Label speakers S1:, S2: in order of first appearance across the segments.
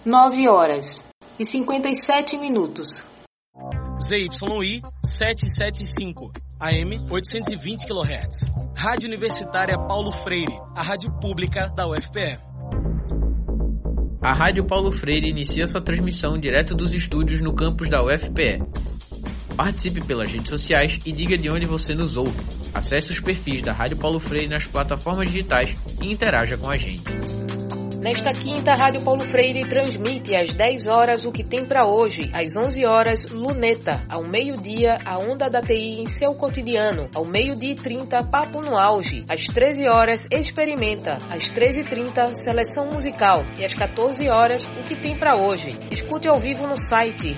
S1: 9h57.
S2: ZYI 775, AM 820 kHz. Rádio Universitária Paulo Freire, a rádio pública da UFPE.
S3: A Rádio Paulo Freire inicia sua transmissão direto dos estúdios no campus da UFPE. Participe pelas redes sociais e diga de onde você nos ouve. Acesse os perfis da Rádio Paulo Freire nas plataformas digitais e interaja com a gente.
S1: Nesta quinta, a Rádio Paulo Freire transmite às 10 horas o que tem para hoje, às 11 horas, Luneta, ao meio-dia, a onda da TI em seu cotidiano, ao 12h30, Papo no Auge, às 13 horas, Experimenta, às 13h30, Seleção Musical e às 14 horas, o que tem para hoje. Escute ao vivo no site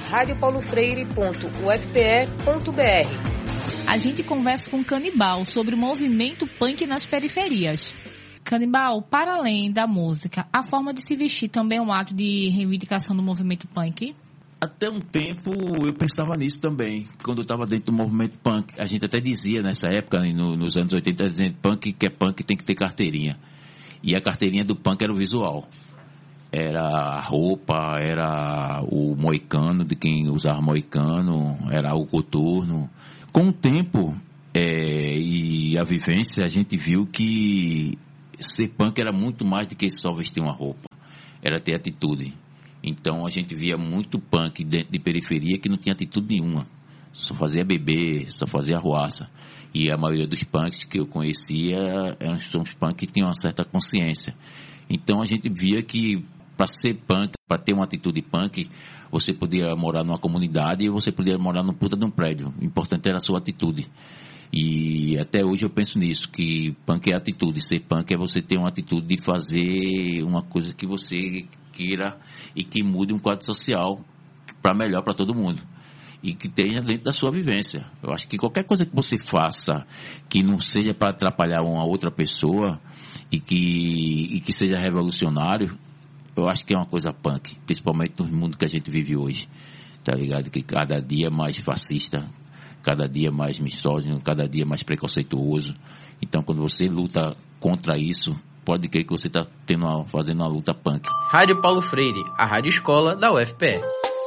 S1: radiopaulofreire.ufpe.br.
S4: A gente conversa com Canibal sobre o movimento punk nas periferias. Canibal, para além da música, a forma de se vestir também é um ato de reivindicação do movimento punk?
S5: Até um tempo eu pensava nisso também, quando eu estava dentro do movimento punk. A gente até dizia nessa época, nos anos 80, dizendo punk que é punk tem que ter carteirinha. E a carteirinha do punk era o visual. Era a roupa, era o moicano, de quem usava moicano, era o coturno. Com o tempo e a vivência, a gente viu que ser punk era muito mais do que só vestir uma roupa, era ter atitude. Então a gente via muito punk dentro de periferia que não tinha atitude nenhuma, só fazia beber, só fazia arruaça. E a maioria dos punks que eu conhecia são os punks que tinham uma certa consciência. Então a gente via que para ser punk, para ter uma atitude punk, você podia morar numa comunidade e você podia morar no puta de um prédio. O importante era a sua atitude. E até hoje eu penso nisso, que punk é atitude. Ser punk é você ter uma atitude de fazer uma coisa que você queira e que mude um quadro social para melhor para todo mundo. E que tenha dentro da sua vivência. Eu acho que qualquer coisa que você faça que não seja para atrapalhar uma outra pessoa e que seja revolucionário, eu acho que é uma coisa punk. Principalmente no mundo que a gente vive hoje. Tá ligado? Que cada dia mais fascista, cada dia mais misógino, cada dia mais preconceituoso. Então, quando você luta contra isso, pode crer que você está fazendo uma luta punk.
S3: Rádio Paulo Freire, a rádio escola da UFPE.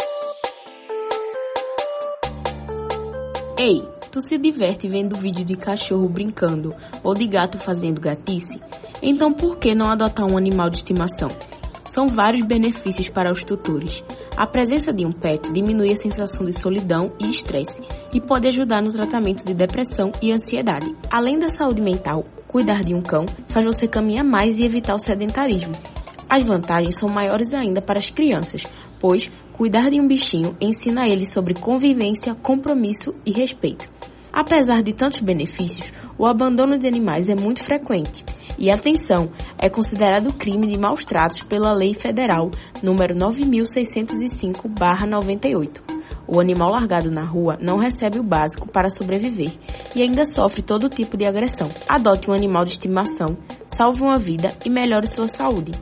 S6: Ei, tu se diverte vendo vídeo de cachorro brincando ou de gato fazendo gatice? Então por que não adotar um animal de estimação? São vários benefícios para os tutores. A presença de um pet diminui a sensação de solidão e estresse e pode ajudar no tratamento de depressão e ansiedade. Além da saúde mental, cuidar de um cão faz você caminhar mais e evitar o sedentarismo. As vantagens são maiores ainda para as crianças, pois cuidar de um bichinho ensina eles sobre convivência, compromisso e respeito. Apesar de tantos benefícios, o abandono de animais é muito frequente. E atenção, é considerado crime de maus tratos pela Lei Federal número 9.605/98. O animal largado na rua não recebe o básico para sobreviver e ainda sofre todo tipo de agressão. Adote um animal de estimação, salve uma vida e melhore sua saúde.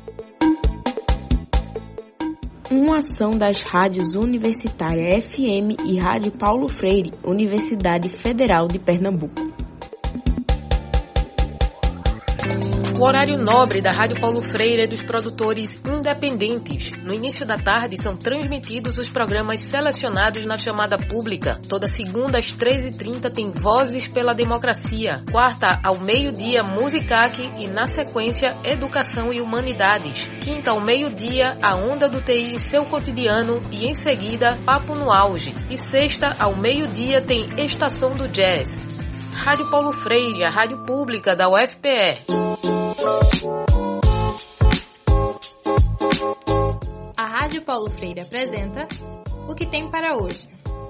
S6: Uma ação das rádios Universitária FM e Rádio Paulo Freire, Universidade Federal de Pernambuco.
S1: O horário nobre da Rádio Paulo Freire é dos produtores independentes. No início da tarde são transmitidos os programas selecionados na chamada pública. Toda segunda às 13h30 tem Vozes pela Democracia. Quarta ao meio-dia, Musicac e na sequência, Educação e Humanidades. Quinta ao meio-dia, a onda do TI em seu cotidiano e em seguida, Papo no Auge. E sexta ao meio-dia tem Estação do Jazz. Rádio Paulo Freire, a rádio pública da UFPE.
S7: A Rádio Paulo Freire apresenta O que tem para hoje.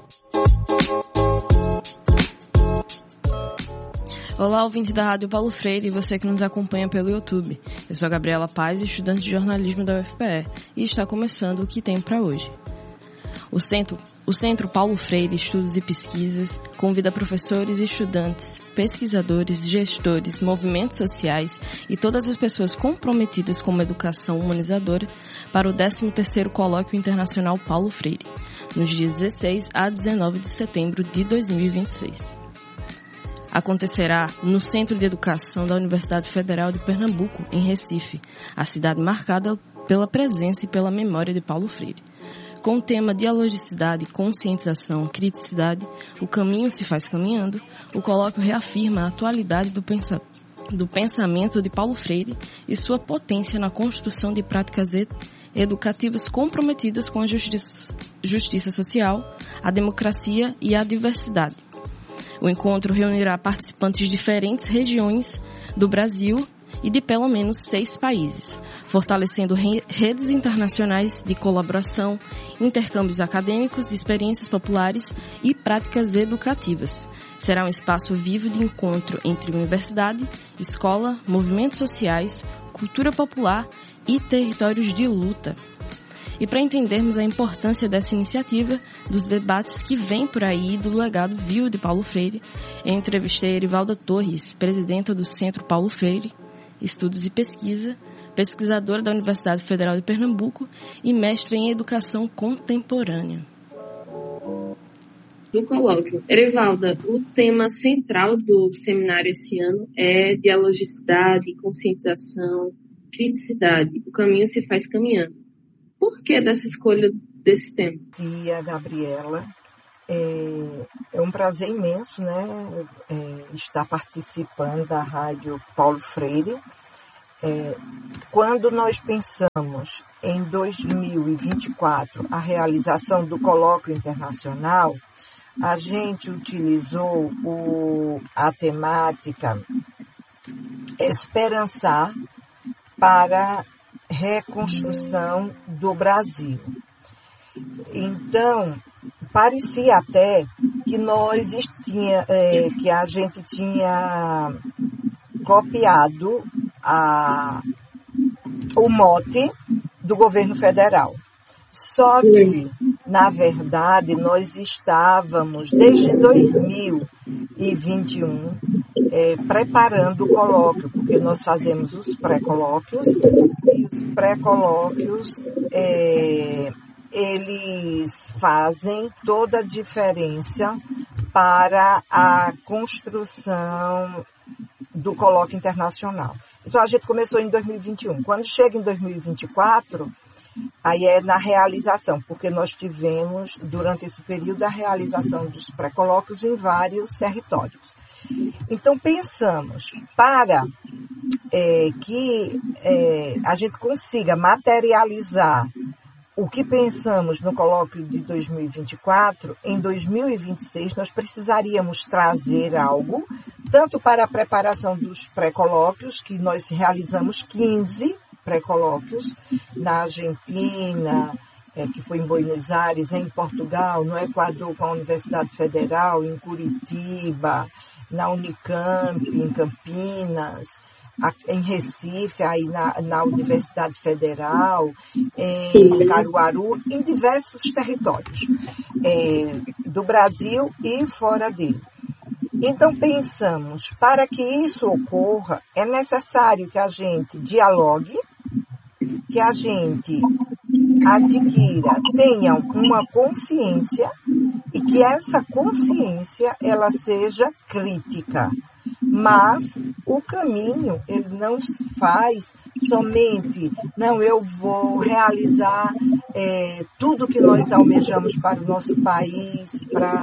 S8: Olá, ouvinte da Rádio Paulo Freire e você que nos acompanha pelo YouTube. Eu sou a Gabriela Paz, estudante de jornalismo da UFPE, e está começando O que tem para hoje. O Centro Paulo Freire Estudos e Pesquisas convida professores e estudantes, pesquisadores, gestores, movimentos sociais e todas as pessoas comprometidas com uma educação humanizadora para o 13º Colóquio Internacional Paulo Freire, nos dias 16 a 19 de setembro de 2026. Acontecerá no Centro de Educação da Universidade Federal de Pernambuco, em Recife, a cidade marcada pela presença e pela memória de Paulo Freire. Com o tema dialogicidade, conscientização, criticidade, o caminho se faz caminhando, o colóquio reafirma a atualidade do pensamento de Paulo Freire e sua potência na construção de práticas educativas comprometidas com a justiça social, a democracia e a diversidade. O encontro reunirá participantes de diferentes regiões do Brasil e de pelo menos 6 países, fortalecendo redes internacionais de colaboração, intercâmbios acadêmicos, experiências populares e práticas educativas. Será um espaço vivo de encontro entre universidade, escola, movimentos sociais, cultura popular e territórios de luta. E para entendermos a importância dessa iniciativa, dos debates que vêm por aí do legado vivo de Paulo Freire, eu entrevistei Erivalda Torres, presidenta do Centro Paulo Freire, Estudos e Pesquisa, pesquisadora da Universidade Federal de Pernambuco e mestre em Educação Contemporânea.
S6: No colóquio, Erivalda, o tema central do seminário esse ano é dialogicidade, conscientização, criticidade. O caminho se faz caminhando. Por que dessa escolha desse tema?
S9: Bom dia, Gabriela. É um prazer imenso, né, estar participando da Rádio Paulo Freire. Quando nós pensamos em 2024 a realização do colóquio internacional, a gente utilizou a temática Esperançar para reconstrução do Brasil. Então, parecia até que que a gente tinha copiado o mote do governo federal. Só que, na verdade, nós estávamos, desde 2021, preparando o colóquio, porque nós fazemos os pré-colóquios, e os pré-colóquios, eles fazem toda a diferença para a construção do colóquio internacional. Então, a gente começou em 2021. Quando chega em 2024, aí é na realização, porque nós tivemos, durante esse período, a realização dos pré-colóquios em vários territórios. Então, pensamos, para que a gente consiga materializar o que pensamos no colóquio de 2024, em 2026 nós precisaríamos trazer algo, tanto para a preparação dos pré-colóquios, que nós realizamos 15 pré-colóquios na Argentina, que foi em Buenos Aires, em Portugal, no Equador com a Universidade Federal, em Curitiba, na Unicamp, em Campinas, em Recife, aí na Universidade Federal, em Caruaru, em diversos territórios do Brasil e fora dele. Então, pensamos, para que isso ocorra, é necessário que a gente dialogue, que a gente adquira, tenha uma consciência e que essa consciência ela seja crítica. Mas o caminho, ele não se faz somente, não, eu vou realizar tudo que nós almejamos para o nosso país,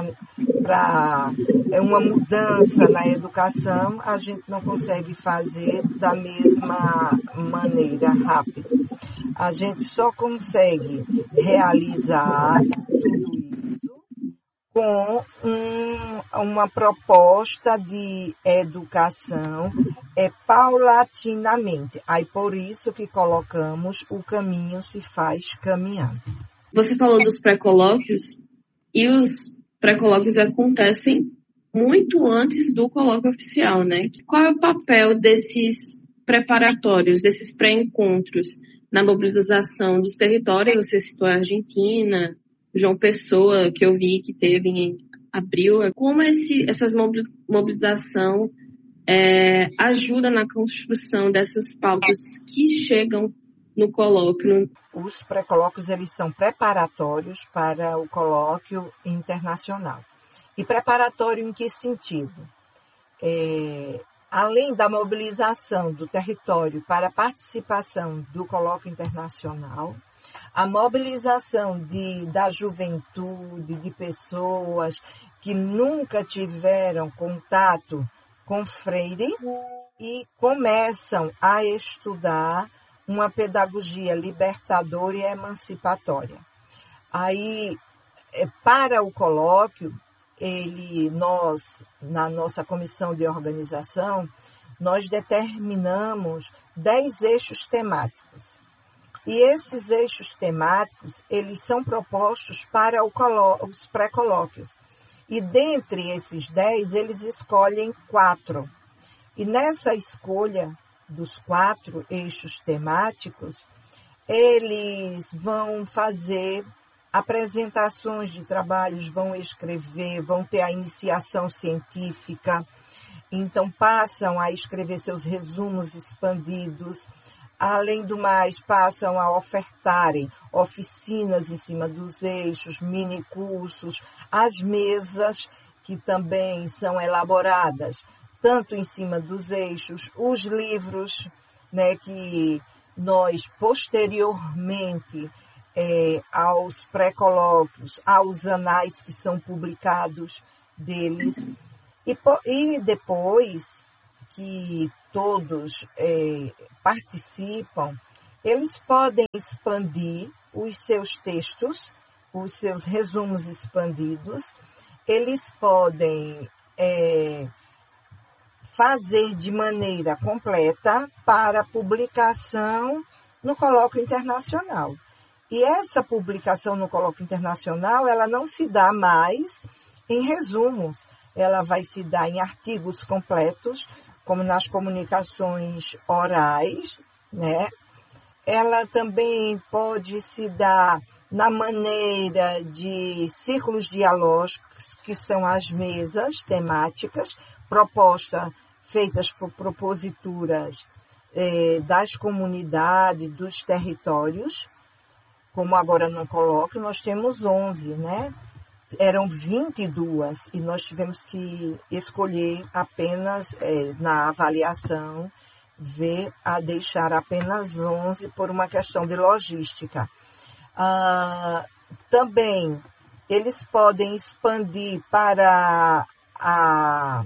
S9: para uma mudança na educação, a gente não consegue fazer da mesma maneira rápida. A gente só consegue realizar tudo isso com uma proposta de educação paulatinamente. Aí por isso que colocamos o caminho se faz caminhando.
S6: Você falou dos pré-colóquios e os pré-colóquios acontecem muito antes do colóquio oficial, né? Qual é o papel desses preparatórios, desses pré-encontros na mobilização dos territórios? Você citou a Argentina, João Pessoa, que eu vi que teve em abril. Como essa mobilização ajuda na construção dessas pautas que chegam no colóquio?
S9: Os pré-colóquios, eles são preparatórios para o colóquio internacional. E preparatório em que sentido? além da mobilização do território para a participação do colóquio internacional, a mobilização da juventude, de pessoas que nunca tiveram contato com Freire e começam a estudar uma pedagogia libertadora e emancipatória. Aí, para o colóquio, nós, na nossa comissão de organização, nós determinamos 10 eixos temáticos. E esses eixos temáticos, eles são propostos para os pré-colóquios. E dentre esses 10, eles escolhem 4. E nessa escolha dos 4 eixos temáticos, eles vão fazer apresentações de trabalhos, vão escrever, vão ter a iniciação científica, então passam a escrever seus resumos expandidos. Além do mais, passam a ofertarem oficinas em cima dos eixos, mini-cursos, as mesas que também são elaboradas, tanto em cima dos eixos, os livros, né, que nós posteriormente, aos pré-colóquios, aos anais que são publicados deles, e depois que todos participam, eles podem expandir os seus textos, os seus resumos expandidos, eles podem fazer de maneira completa para publicação no colóquio internacional. E essa publicação no colóquio internacional, ela não se dá mais em resumos, ela vai se dar em artigos completos, como nas comunicações orais, né? Ela também pode se dar na maneira de círculos dialógicos, que são as mesas temáticas, feitas por proposituras das comunidades, dos territórios. Como agora no colóquio, nós temos 11, né? Eram 22 e nós tivemos que escolher apenas, na avaliação, deixar apenas 11 por uma questão de logística. Também eles podem expandir para a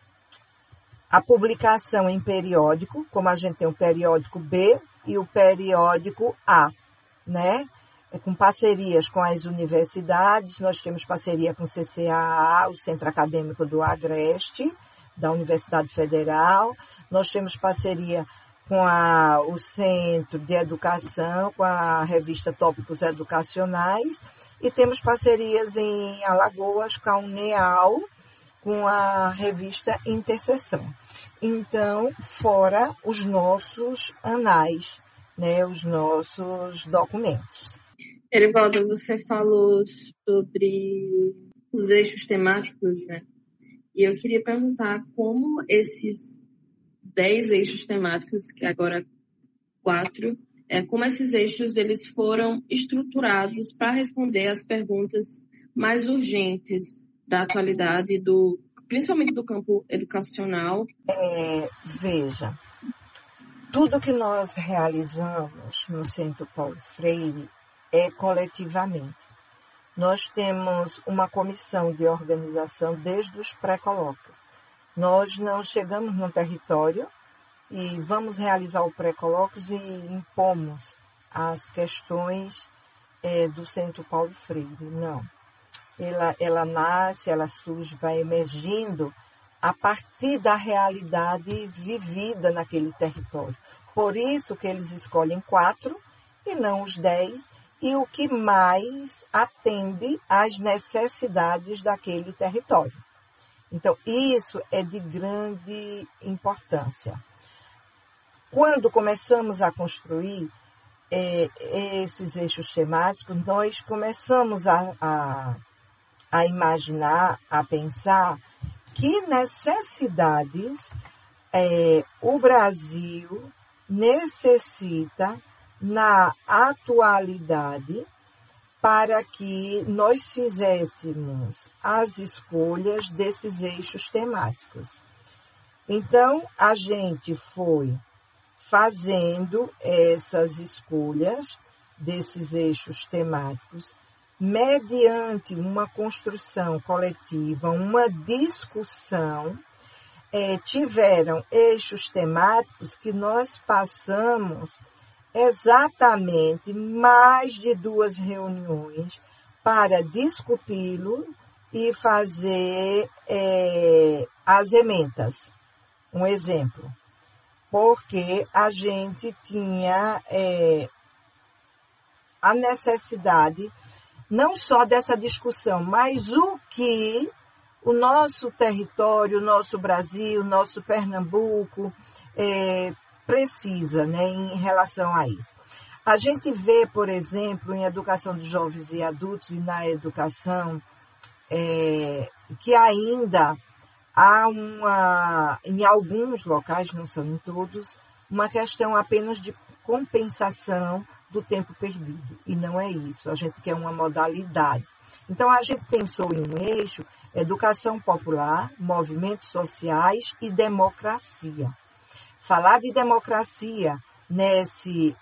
S9: publicação em periódico, como a gente tem o periódico B e o periódico A, né? Com parcerias com as universidades, nós temos parceria com o CCAA, o Centro Acadêmico do Agreste, da Universidade Federal, nós temos parceria com o Centro de Educação, com a revista Tópicos Educacionais, e temos parcerias em Alagoas com a UNEAL, com a revista Interseção. Então, fora os nossos anais, né, os nossos documentos.
S8: Erivaldo, você falou sobre os eixos temáticos, né? E eu queria perguntar como esses 10 eixos temáticos, que agora 4, como esses eixos eles foram estruturados para responder às perguntas mais urgentes da atualidade, principalmente do campo educacional.
S9: Veja, tudo que nós realizamos no Centro Paulo Freire é coletivamente. Nós temos uma comissão de organização desde os pré-colóquios. Nós não chegamos no território e vamos realizar o pré-colóquios e impomos as questões do Centro Paulo Freire. Não. Ela nasce, ela surge, vai emergindo a partir da realidade vivida naquele território. Por isso que eles escolhem 4 e não os 10, e o que mais atende às necessidades daquele território. Então, isso é de grande importância. Quando começamos a construir esses eixos temáticos, nós começamos a imaginar, a pensar que necessidades o Brasil necessita na atualidade para que nós fizéssemos as escolhas desses eixos temáticos. Então, a gente foi fazendo essas escolhas desses eixos temáticos mediante uma construção coletiva, uma discussão. Tiveram eixos temáticos que nós passamos exatamente mais de 2 reuniões para discuti-lo e fazer as emendas. Um exemplo, porque a gente tinha a necessidade não só dessa discussão, mas o que o nosso território, o nosso Brasil, o nosso Pernambuco precisa, né, em relação a isso. A gente vê, por exemplo, em educação de jovens e adultos e na educação, que ainda há em alguns locais, não são em todos, uma questão apenas de compensação do tempo perdido. E não é isso, a gente quer uma modalidade. Então, a gente pensou em um eixo, educação popular, movimentos sociais e democracia. Falar de democracia nesse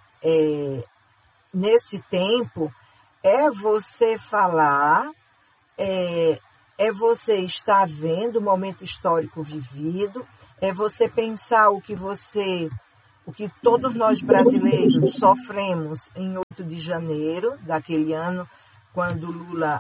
S9: tempo é você falar, é você estar vendo o momento histórico vivido, é você pensar o que todos nós brasileiros sofremos em 8 de janeiro daquele ano, quando Lula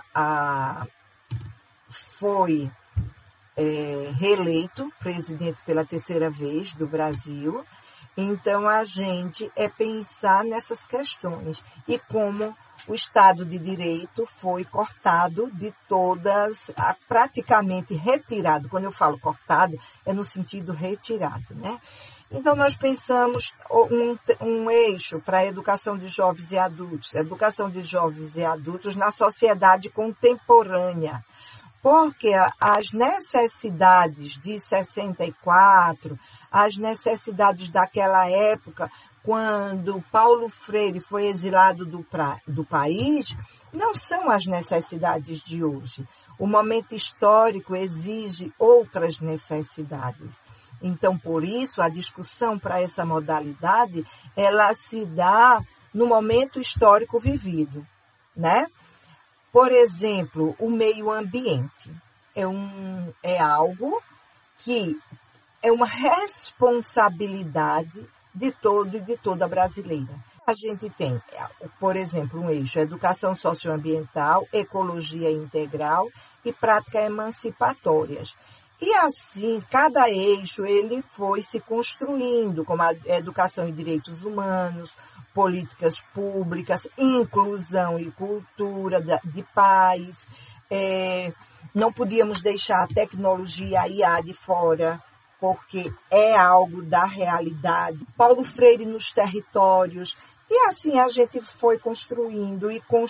S9: foi reeleito presidente pela 3ª vez do Brasil. Então, a gente pensar nessas questões e como o Estado de Direito foi cortado de todas, praticamente retirado. Quando eu falo cortado, é no sentido retirado, né? Então, nós pensamos um eixo para a educação de jovens e adultos na sociedade contemporânea, porque as necessidades de 64, as necessidades daquela época, quando Paulo Freire foi exilado do país, não são as necessidades de hoje. O momento histórico exige outras necessidades. Então, por isso, a discussão para essa modalidade, ela se dá no momento histórico vivido, né? Por exemplo, o meio ambiente é algo que é uma responsabilidade de todo e de toda brasileira. A gente tem, por exemplo, um eixo, educação socioambiental, ecologia integral e práticas emancipatórias. E assim, cada eixo ele foi se construindo, como a educação e direitos humanos, políticas públicas, inclusão e cultura de paz. Não podíamos deixar a tecnologia, a IA de fora, porque é algo da realidade. Paulo Freire nos territórios. E assim a gente foi construindo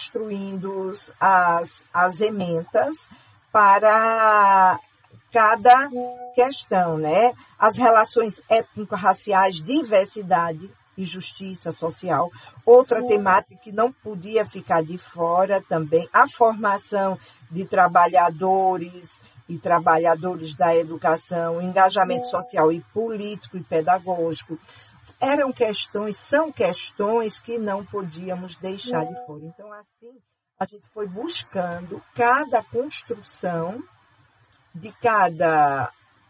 S9: as emendas para cada questão, né? As relações étnico-raciais, diversidade e justiça social. Outra temática que não podia ficar de fora também, a formação de trabalhadores e trabalhadores da educação, engajamento social e político e pedagógico. São questões que não podíamos deixar de fora. Então, assim, a gente foi buscando cada construção de cada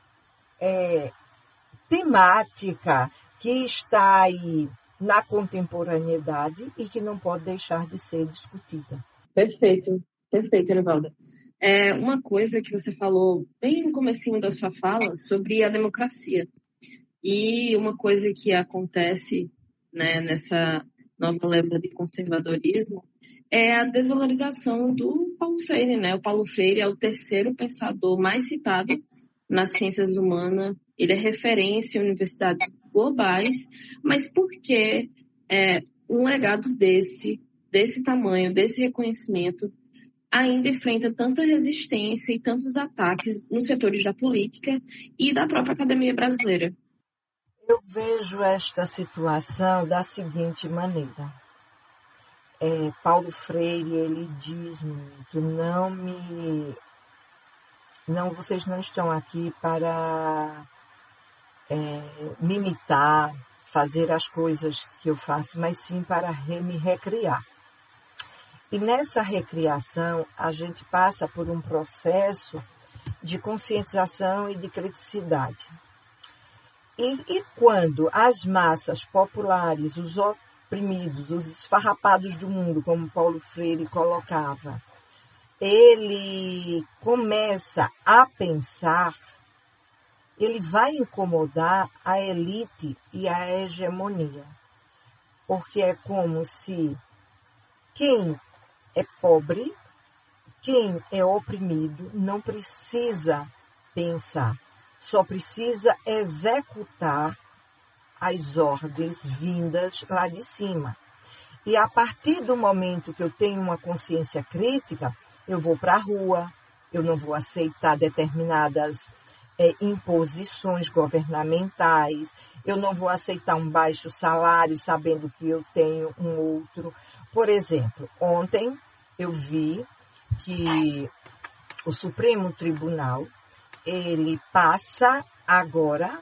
S9: temática que está aí na contemporaneidade e que não pode deixar de ser discutida.
S8: Perfeito, Anivalda. Uma coisa que você falou bem no comecinho da sua fala sobre a democracia. E uma coisa que acontece, né, nessa nova leva de conservadorismo é a desvalorização do Paulo Freire, né? O Paulo Freire é o 3º pensador mais citado nas ciências humanas, ele é referência em universidades globais, mas por que um legado desse tamanho, desse reconhecimento, ainda enfrenta tanta resistência e tantos ataques nos setores da política e da própria academia brasileira?
S9: Eu vejo esta situação da seguinte maneira. Paulo Freire, ele diz muito, vocês não estão aqui para me imitar, fazer as coisas que eu faço, mas sim para me recriar. E nessa recriação, a gente passa por um processo de conscientização e de criticidade. E quando as massas populares, os oprimidos, os esfarrapados do mundo, como Paulo Freire colocava, ele começa a pensar, ele vai incomodar a elite e a hegemonia. Porque é como se quem é pobre, quem é oprimido, não precisa pensar, só precisa executar as ordens vindas lá de cima. E a partir do momento que eu tenho uma consciência crítica, eu vou para a rua, eu não vou aceitar determinadas imposições governamentais, eu não vou aceitar um baixo salário sabendo que eu tenho um outro. Por exemplo, ontem eu vi que o Supremo Tribunal, ele passa agora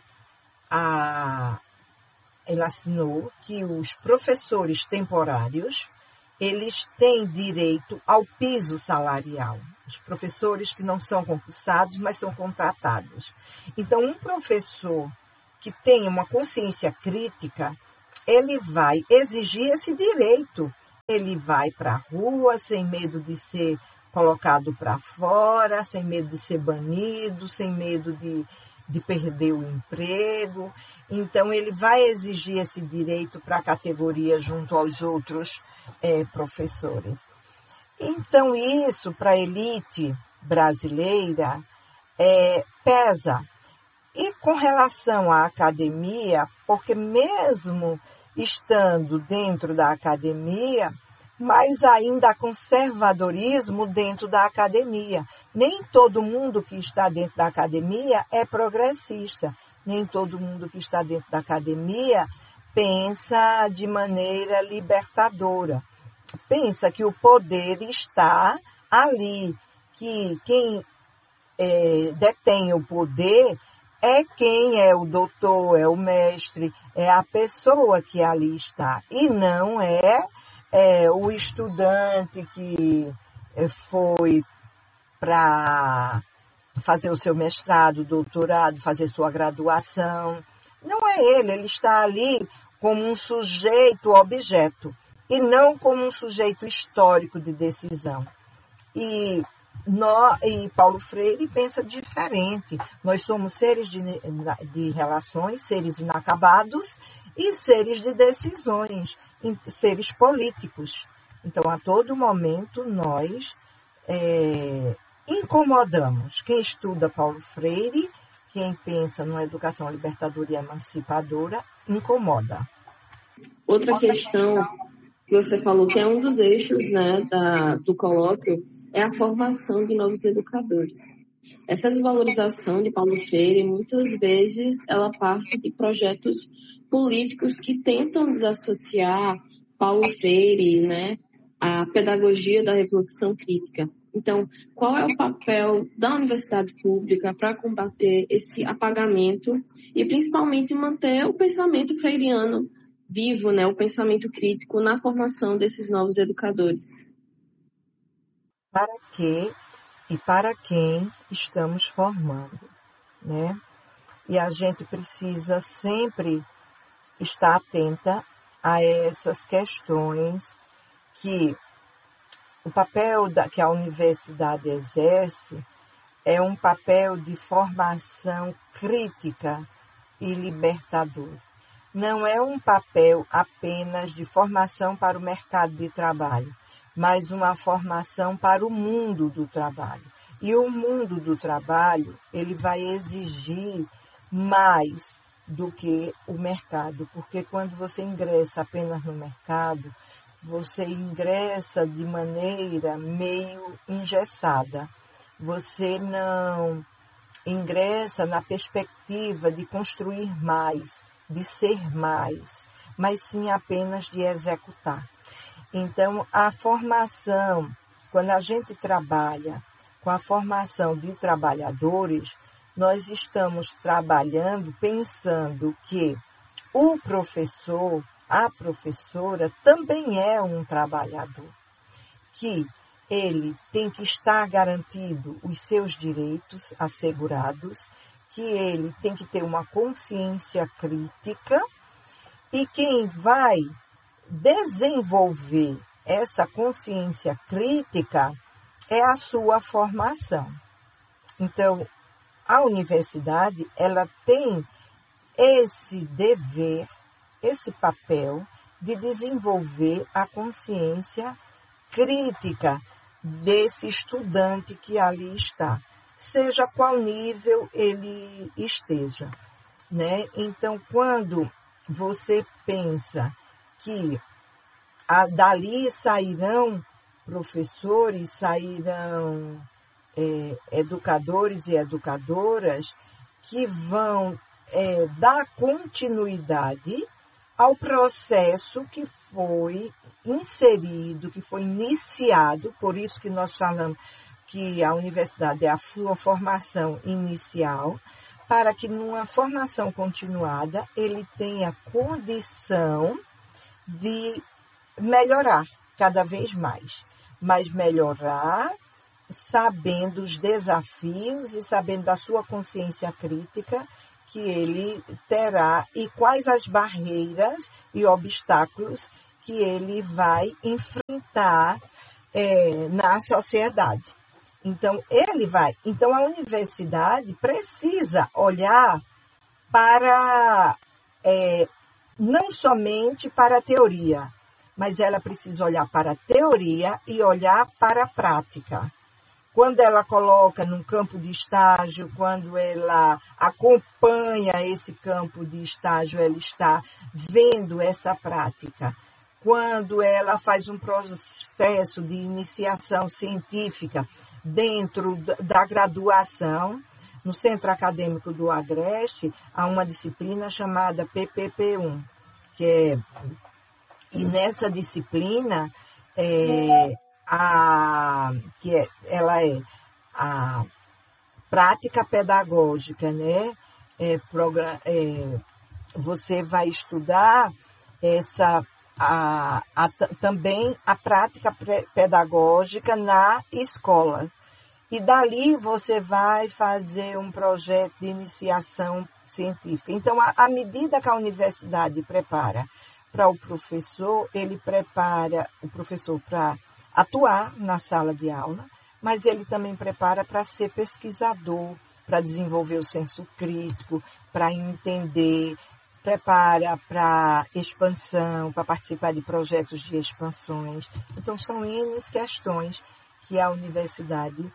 S9: ele assinou que os professores temporários, eles têm direito ao piso salarial. Os professores que não são concursados, mas são contratados. Então, um professor que tem uma consciência crítica, ele vai exigir esse direito. Ele vai para a rua sem medo de ser colocado para fora, sem medo de ser banido, sem medo de perder o emprego. Então, ele vai exigir esse direito para a categoria junto aos outros professores. Então, isso para a elite brasileira pesa. E com relação à academia, porque mesmo estando dentro da academia, mas ainda há conservadorismo dentro da academia. Nem todo mundo que está dentro da academia é progressista. Nem todo mundo que está dentro da academia pensa de maneira libertadora. Pensa que o poder está ali, que quem detém o poder é quem é o doutor, é o mestre, é a pessoa que ali está. E não o estudante que foi para fazer o seu mestrado, doutorado, fazer sua graduação. Não é ele está ali como um sujeito objeto e não como um sujeito histórico de decisão. E Paulo Freire pensa diferente. Nós somos seres de relações, seres inacabados e seres de decisões, seres políticos. Então, a todo momento, nós incomodamos. Quem estuda Paulo Freire, quem pensa numa educação libertadora e emancipadora, incomoda.
S8: Outra questão que você falou que é um dos eixos, né, do colóquio, é a formação de novos educadores. Essa desvalorização de Paulo Freire, muitas vezes, ela parte de projetos políticos que tentam desassociar Paulo Freire, né, a pedagogia da reflexão crítica. Então, qual é o papel da universidade pública para combater esse apagamento e, principalmente, manter o pensamento freiriano vivo, né, o pensamento crítico na formação desses novos educadores?
S9: Para que e para quem estamos formando, né? E a gente precisa sempre estar atenta a essas questões que o papel que a universidade exerce é um papel de formação crítica e libertador. Não é um papel apenas de formação para o mercado de trabalho, mas uma formação para o mundo do trabalho. E o mundo do trabalho, ele vai exigir mais do que o mercado, porque quando você ingressa apenas no mercado, você ingressa de maneira meio engessada. Você não ingressa na perspectiva de construir mais, de ser mais, mas sim apenas de executar. Então, a formação, quando a gente trabalha com a formação de trabalhadores, nós estamos trabalhando pensando que o professor, a professora, também é um trabalhador, que ele tem que estar garantido os seus direitos assegurados, que ele tem que ter uma consciência crítica, e quem vai desenvolver essa consciência crítica é a sua formação. Então, a universidade, ela tem esse dever, esse papel de desenvolver a consciência crítica desse estudante que ali está, seja qual nível ele esteja, né? Então, quando você pensa que dali sairão professores, sairão educadores e educadoras que vão dar continuidade ao processo que foi inserido, que foi iniciado, por isso que nós falamos que a universidade é a sua formação inicial, para que numa formação continuada ele tenha condição de melhorar cada vez mais, mas melhorar sabendo os desafios e sabendo da sua consciência crítica que ele terá e quais as barreiras e obstáculos que ele vai enfrentar na sociedade. Então, Então, a universidade precisa olhar para, não somente para a teoria, mas ela precisa olhar para a teoria e olhar para a prática. Quando ela coloca num campo de estágio, quando ela acompanha esse campo de estágio, ela está vendo essa prática. Quando ela faz um processo de iniciação científica dentro da graduação, no Centro Acadêmico do Agreste, há uma disciplina chamada PPP1, e nessa disciplina, ela é a prática pedagógica, né? Você vai estudar também a prática pedagógica na escola. E dali você vai fazer um projeto de iniciação científica. Então, à medida que a universidade prepara para o professor, ele prepara o professor para atuar na sala de aula, mas ele também prepara para ser pesquisador, para desenvolver o senso crítico, para entender, prepara para expansão, para participar de projetos de expansões. Então, são N questões que a universidade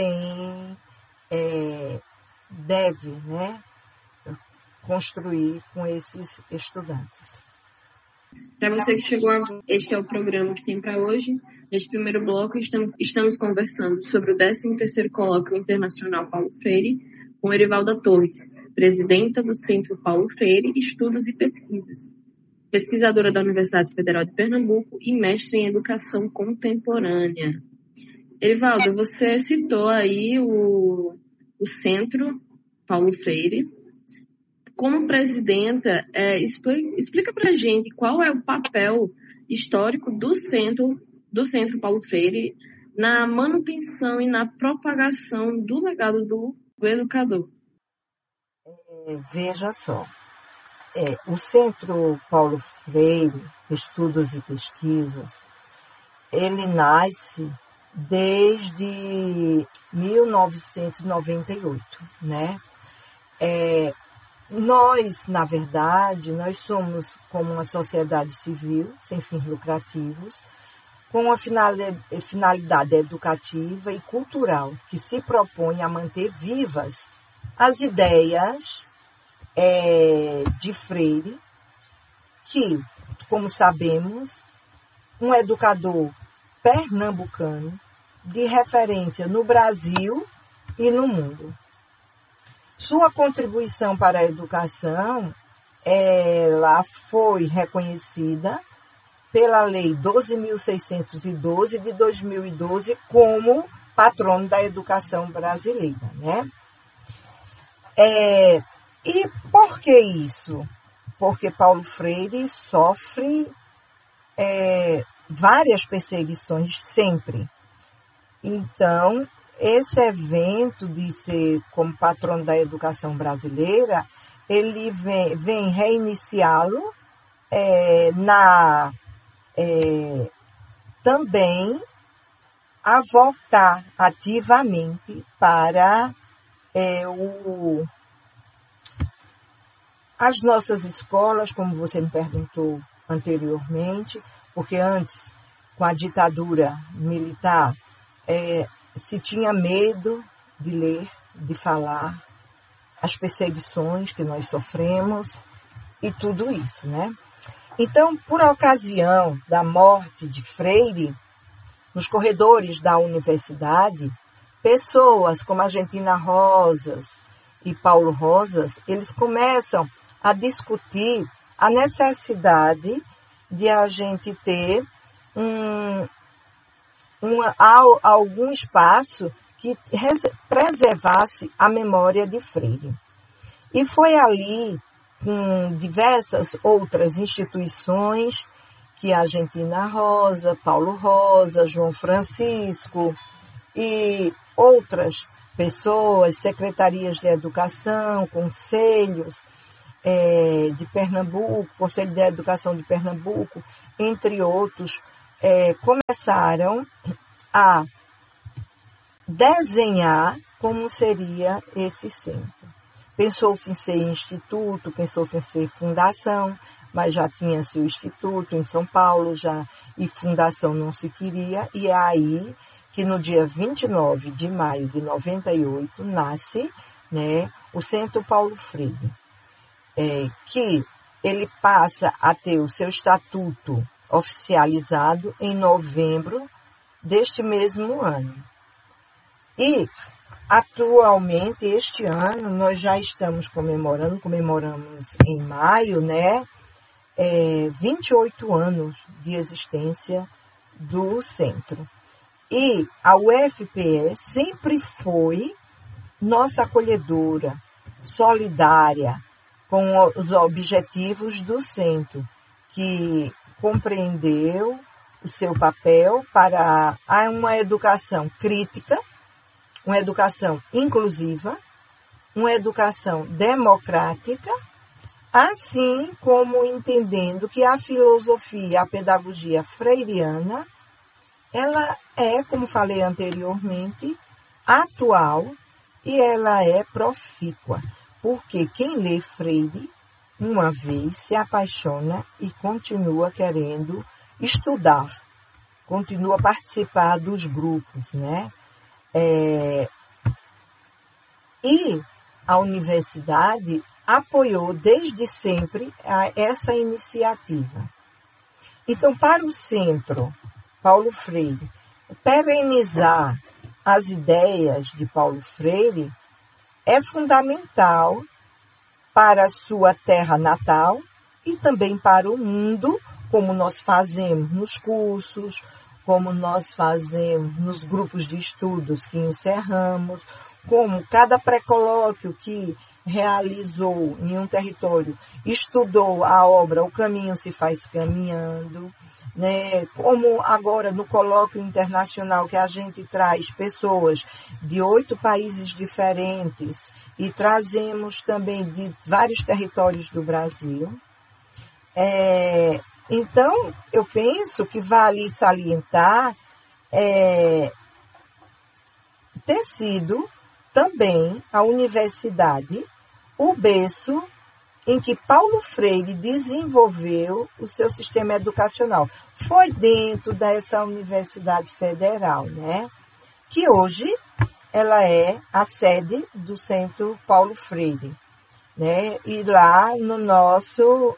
S9: deve, né, construir com esses estudantes.
S8: Para você que chegou agora, este é o programa que tem para hoje. Neste primeiro bloco, estamos conversando sobre o 13º Colóquio Internacional Paulo Freire com Erivalda Torres, presidenta do Centro Paulo Freire, Estudos e Pesquisas, pesquisadora da Universidade Federal de Pernambuco e mestre em Educação Contemporânea. Erivalda, você citou aí o Centro Paulo Freire. Como presidenta, explica para a gente qual é o papel histórico do Centro Paulo Freire na manutenção e na propagação do legado do educador.
S9: Veja só, o Centro Paulo Freire, Estudos e Pesquisas, ele nasce desde 1998, né? Nós, na verdade, nós somos como uma sociedade civil, sem fins lucrativos, com uma finalidade educativa e cultural, que se propõe a manter vivas as ideias de Freire, que, como sabemos, um educador pernambucano de referência no Brasil e no mundo. Sua contribuição para a educação, ela foi reconhecida pela Lei 12.612 de 2012 como patrono da educação brasileira, né? E por que isso? Porque Paulo Freire sofre várias perseguições sempre. Então, esse evento de ser como patrono da educação brasileira, ele vem reiniciá-lo também a voltar ativamente para as nossas escolas, como você me perguntou anteriormente, porque antes, com a ditadura militar, se tinha medo de ler, de falar, as perseguições que nós sofremos e tudo isso, né? Então, por ocasião da morte de Freire, nos corredores da universidade, pessoas como Argentina Rosas e Paulo Rosas, eles começam a discutir a necessidade de a gente ter algum espaço que preservasse a memória de Freire. E foi ali, com diversas outras instituições, que a Argentina Rosa, Paulo Rosa, João Francisco e outras pessoas, secretarias de educação, conselhos de Pernambuco, Conselho de Educação de Pernambuco, entre outros, começaram a desenhar como seria esse centro. Pensou-se em ser instituto, pensou-se em ser fundação, mas já tinha-se o instituto em São Paulo, e fundação não se queria, e é aí que no dia 29 de maio de 98 nasce, né, o Centro Paulo Freire, que ele passa a ter o seu estatuto oficializado em novembro deste mesmo ano. E, atualmente, este ano, nós já estamos comemoramos em maio, né, 28 anos de existência do centro. E a UFPE sempre foi nossa acolhedora, solidária, com os objetivos do centro, que compreendeu o seu papel para uma educação crítica, uma educação inclusiva, uma educação democrática, assim como entendendo que a filosofia, a pedagogia freiriana, ela é, como falei anteriormente, atual e ela é profícua, porque quem lê Freire, uma vez, se apaixona e continua querendo estudar, continua a participar dos grupos, né? E a universidade apoiou desde sempre essa iniciativa. Então, para o Centro Paulo Freire perenizar as ideias de Paulo Freire é fundamental para a sua terra natal e também para o mundo, como nós fazemos nos cursos, como nós fazemos nos grupos de estudos que encerramos, como cada pré-colóquio que realizou em um território, estudou a obra O Caminho se Faz Caminhando, né? Como agora no colóquio internacional que a gente traz pessoas de 8 países diferentes e trazemos também de vários territórios do Brasil. Então, eu penso que vale salientar ter sido também a universidade o berço em que Paulo Freire desenvolveu o seu sistema educacional. Foi dentro dessa Universidade Federal, né? Que hoje ela é a sede do Centro Paulo Freire, né? E lá no nosso...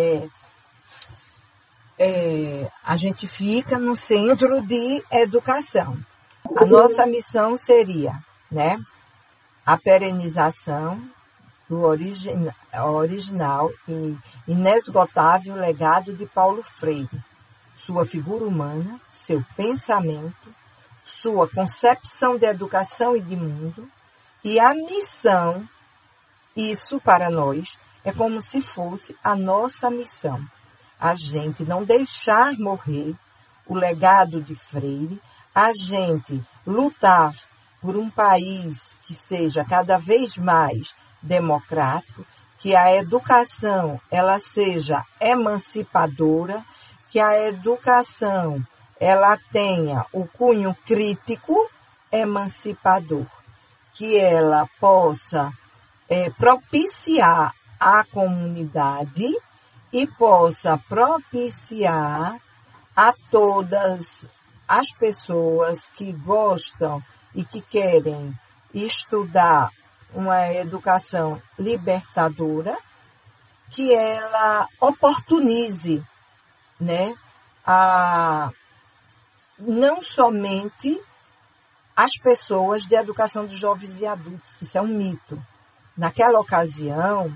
S9: a gente fica no Centro de Educação. A nossa missão seria, né, a perenização do original e inesgotável legado de Paulo Freire, sua figura humana, seu pensamento, sua concepção de educação e de mundo, e a missão Isso, para nós, é como se fosse a nossa missão. A gente não deixar morrer o legado de Freire, a gente lutar por um país que seja cada vez mais democrático, que a educação ela seja emancipadora, que a educação ela tenha o cunho crítico emancipador, que ela possa propiciar a comunidade e possa propiciar a todas as pessoas que gostam e que querem estudar uma educação libertadora, que ela oportunize, né, não somente as pessoas de educação de jovens e adultos, que isso é um mito. Naquela ocasião,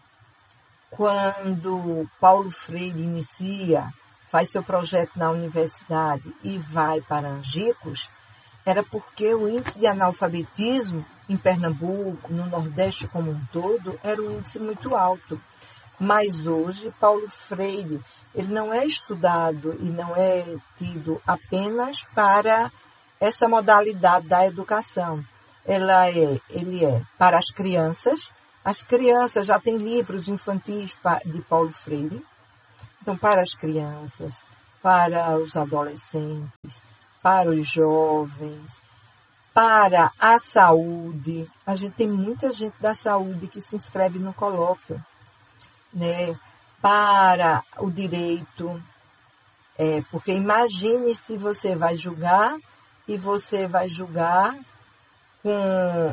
S9: quando Paulo Freire faz seu projeto na universidade e vai para Angicos, era porque o índice de analfabetismo em Pernambuco, no Nordeste como um todo, era um índice muito alto. Mas hoje, Paulo Freire, ele não é estudado e não é tido apenas para essa modalidade da educação. Ele é para as crianças. As crianças já têm livros infantis de Paulo Freire. Então, para as crianças, para os adolescentes, para os jovens, para a saúde. A gente tem muita gente da saúde que se inscreve no colóquio, né? Para o direito, porque imagine se você vai julgar e você vai julgar com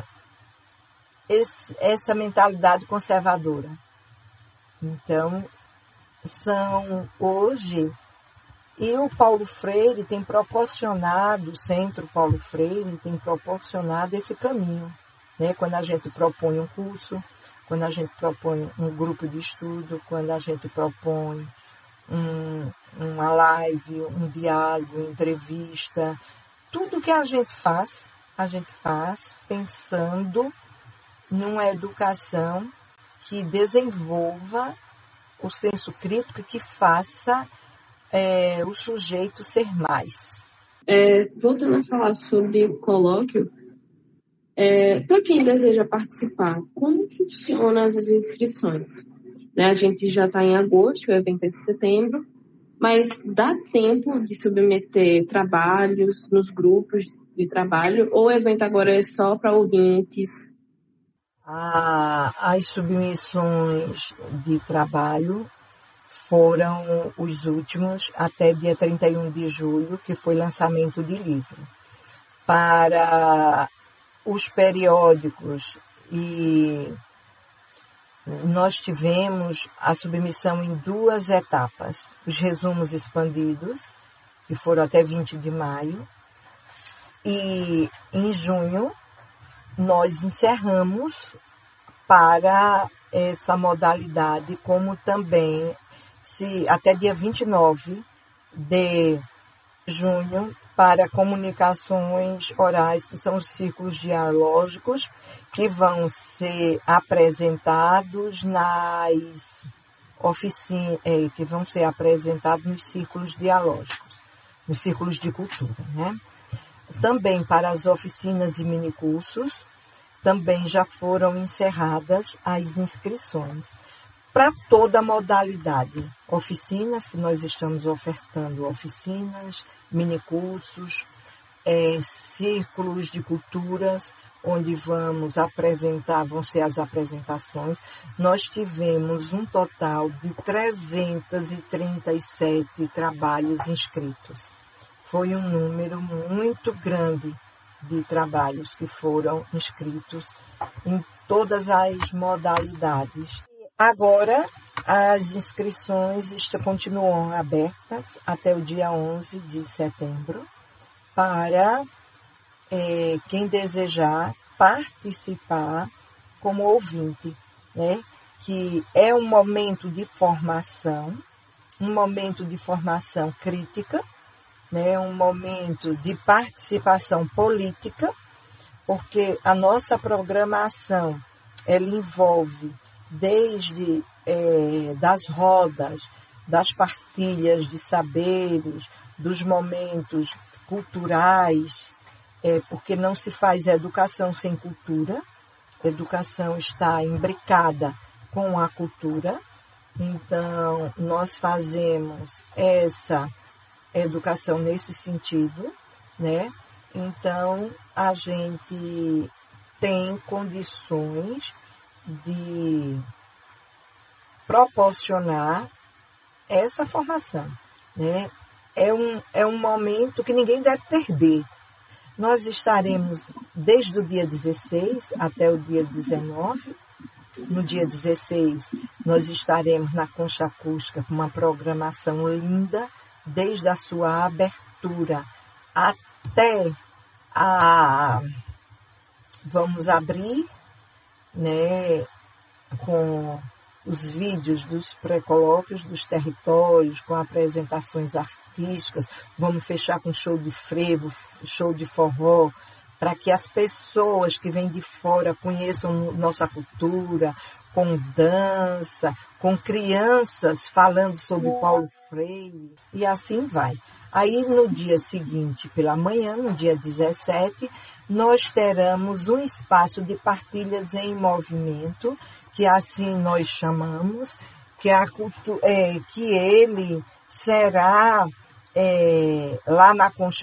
S9: essa mentalidade conservadora. Então, são hoje, e o Paulo Freire tem proporcionado, o Centro Paulo Freire tem proporcionado esse caminho, né? Quando a gente propõe um curso, quando a gente propõe um grupo de estudo, quando a gente propõe uma live, um diálogo, uma entrevista, tudo que a gente faz pensando numa educação que desenvolva o senso crítico e que faça o sujeito ser mais.
S6: Voltando a falar sobre o colóquio, para quem deseja participar, como funcionam as inscrições? Né, a gente já está em agosto, o evento é de setembro, mas dá tempo de submeter trabalhos nos grupos de trabalho ou o evento agora é só para ouvintes?
S9: As submissões de trabalho foram os últimos até dia 31 de julho, que foi lançamento de livro. Para os periódicos, e nós tivemos a submissão em 2 etapas. Os resumos expandidos, que foram até 20 de maio, e em junho nós encerramos para essa modalidade, como também até dia 29 de junho, para comunicações orais, que são os círculos dialógicos, que vão ser apresentados nas oficinas, que vão ser apresentados nos círculos dialógicos, nos círculos de cultura, né? Também para as oficinas e minicursos, também já foram encerradas as inscrições. Para toda a modalidade, oficinas, que nós estamos ofertando oficinas, minicursos, círculos de culturas, onde vão ser as apresentações. Nós tivemos um total de 337 trabalhos inscritos. Foi um número muito grande de trabalhos que foram inscritos em todas as modalidades. Agora, as inscrições continuam abertas até o dia 11 de setembro para quem desejar participar como ouvinte, né? Que é um momento de formação crítica, né? Um momento de participação política, porque a nossa programação ela envolve desde das rodas, das partilhas de saberes, dos momentos culturais, porque não se faz educação sem cultura. Educação está imbricada com a cultura. Então, nós fazemos essa educação nesse sentido, né? Então, a gente tem condições de proporcionar essa formação, né? É um momento que ninguém deve perder. Nós estaremos desde o dia 16 até o dia 19. No dia 16, nós estaremos na Concha Acústica com uma programação linda, desde a sua abertura até vamos abrir, né, com os vídeos dos pré-colóquios dos territórios, com apresentações artísticas. Vamos fechar com show de frevo, show de forró, para que as pessoas que vêm de fora conheçam nossa cultura, com dança, com crianças falando sobre Paulo Freire, e assim vai. Aí no dia seguinte, pela manhã, no dia 17, nós teremos um espaço de partilhas em movimento, que assim nós chamamos, que ele será lá na Concha